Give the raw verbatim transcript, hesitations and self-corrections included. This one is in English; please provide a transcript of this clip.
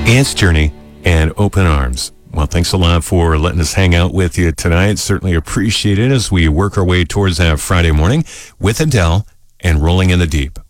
Ants Journey and Open Arms. Well, thanks a lot for letting us hang out with you tonight. Certainly appreciate it as we work our way towards that Friday morning with Adele and Rolling in the Deep.